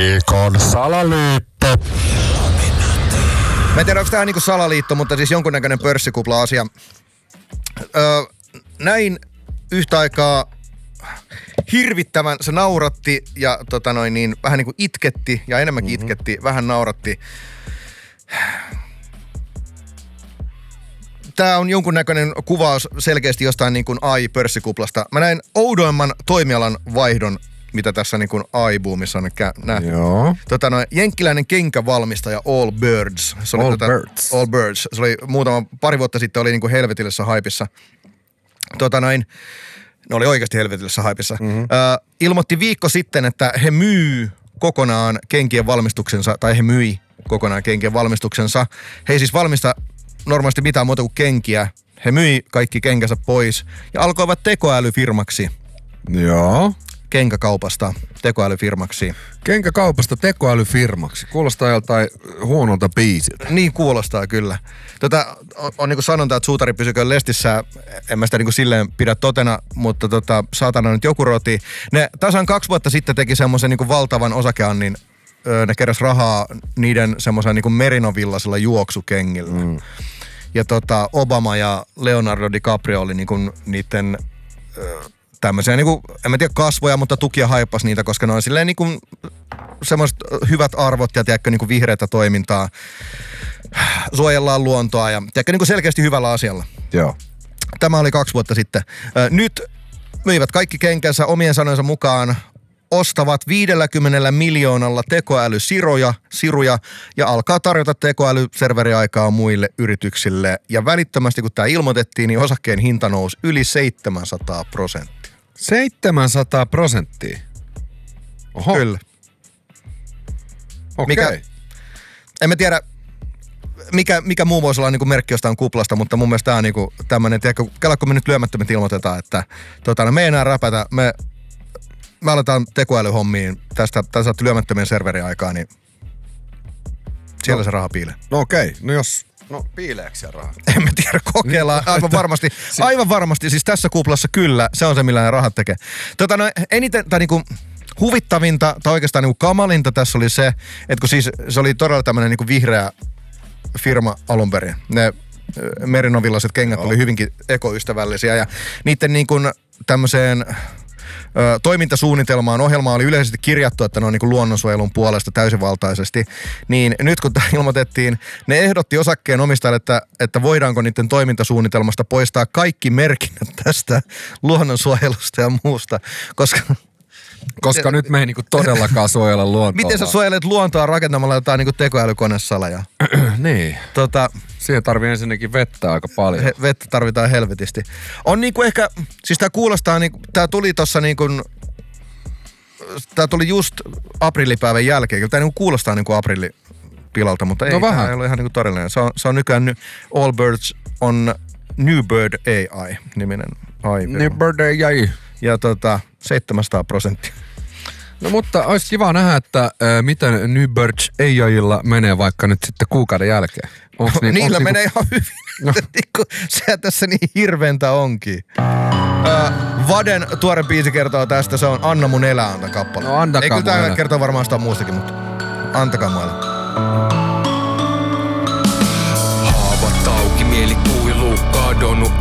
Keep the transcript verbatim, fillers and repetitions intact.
Viikon salaliitto. Mä en tiedä, onko tää niinku salaliitto, mutta siis jonkunnäköinen pörssikupla-asia. Öö, näin yhtä aikaa hirvittävän, se nauratti ja tota noin niin, vähän niinku itketti ja enemmänkin mm-hmm. itketti, vähän nauratti. Tää on jonkunnäköinen kuvaus selkeästi jostain niin kuin A I-pörssikuplasta. Mä näin oudoimman toimialan vaihdon, mitä tässä niin kuin A I-boomissa on nähty. Joo. Tota noin, jenkkiläinen kenkävalmistaja Allbirds. Se oli All tota, Birds. Allbirds. Se oli muutama, pari vuotta sitten oli niin kuin helvetillisessä haipissa. Tota noin, ne oli oikeasti helvetillisessä haipissa. Mm-hmm. Äh, ilmoitti viikko sitten, että he myy kokonaan kenkien valmistuksensa, tai he myi kokonaan kenkien valmistuksensa. He ei siis valmista normaalisti mitään muuta kuin kenkiä. He myi kaikki kenkänsä pois ja alkoivat tekoälyfirmaksi. Joo. Kenkäkaupasta tekoälyfirmaksi. Kenkäkaupasta tekoälyfirmaksi. Kuulostaa joltain huonolta biisiltä. Niin kuulostaa kyllä. Tota, on, on niin kuin sanonta, että suutari pysyköön lestissä. En mä sitä niin kuin silleen pidä totena, mutta tota, saatana nyt joku roti. Ne tasan kaksi vuotta sitten teki semmoisen niin kuin valtavan osakeannin. Ne keräs rahaa niiden semmoisen niin kuin merinovillaisella juoksukengillä. Mm. Ja tota, Obama ja Leonardo DiCaprio oli niin kuin niiden tämmöisiä, niin kuin, en mä tiedä kasvoja, mutta tukia haippas niitä, koska ne on silleen niin kuin semmoiset hyvät arvot ja tiedätkö niin kuin vihreätä toimintaa. Suojellaan luontoa ja tiedätkö niin kuin selkeästi hyvällä asialla. Joo. Tämä oli kaksi vuotta sitten. Nyt myivät kaikki kenkänsä omien sanojensa mukaan, ostavat viidelläkymmenellä miljoonalla tekoälysiruja siruja, ja alkaa tarjota tekoälyserveriaikaa muille yrityksille. Ja välittömästi, kun tämä ilmoitettiin, niin osakkeen hinta nousi yli seitsemänsataa prosenttia. seitsemänsataa prosenttia? Oho. Kyllä. Okei. Mikä, en mä tiedä, mikä, mikä muu voisi olla niin kuin merkki jostain kuplasta, mutta mun mielestä tämä on niin kuin tämmöinen, tiedätkö, kun me nyt lyömättömät ilmoitetaan, että tota, me ei enää räpätä, me... Me aletaan tekoälyhommiin tästä, tästä lyömättömien serveriaikaa, niin siellä no. se raha piilee. No okei, okay. No jos, no piileekö siellä raha? En mä tiedä, kokeillaan. Aivan varmasti, aivan varmasti, siis tässä kuplassa kyllä, se on se, millä ne rahat tekee. Tota no eniten, tai niinku huvittavinta, tai oikeastaan niinku kamalinta tässä oli se, että kun siis se oli todella tämmönen niinku vihreä firma alun perin. Ne merinovillaiset kengät Joo. oli hyvinkin ekoystävällisiä ja niiden niinku tämmöiseen Ö, toimintasuunnitelmaan, ohjelma oli yleisesti kirjattu, että ne on niin kuin luonnonsuojelun puolesta täysivaltaisesti, niin nyt kun tämä ilmoitettiin, ne ehdotti osakkeen omistajille, että, että voidaanko niiden toimintasuunnitelmasta poistaa kaikki merkinnät tästä luonnonsuojelusta ja muusta, koska... Koska nyt me ei niinku todellakaan suojella luontoa. Miten sä suojelet luontoa rakentamalla jotain niinku tekoälykonesaleja? Niin. Tota, siihen tarvii ensinnäkin vettä aika paljon. He, vettä tarvitaan helvetisti. On niinku ehkä, siis tää kuulostaa niinku, tää tuli tossa niinku, tää tuli just aprillipäivän jälkeen. Kyllä tää niinku kuulostaa niinku aprillipilalta, mutta ei, no tää ei ole ihan niinku todellinen. Se on, se on nykyään Allbirds on New Bird A I-niminen A I. New Bird A I. Ja tota, seitsemänsataa prosenttia. No mutta olisi kiva nähdä, että äh, miten New Birds A I:lla menee vaikka nyt sitten kuukauden jälkeen. Onks niin, niillä onks menee niinku... ihan hyvin. No. Se tässä niin hirveentä onkin. Äh, Vaden tuore biisi kertoo tästä, se on Anna mun elää anta kappale. No antakaa. Ei kyllä tää kertoo varmaan sitä muustakin, mutta antakaa mulle. Haavat auki, mieli kuiluu, kadonnut